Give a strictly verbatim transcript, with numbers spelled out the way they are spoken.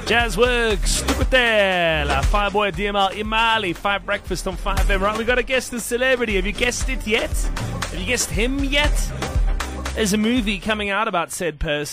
Jazzworks, Tukutel, Fireboy D M L, Imali, Five Breakfast on five M. Right, we got to guess the celebrity. Have you guessed it yet? Have you guessed him yet? There's a movie coming out about said person.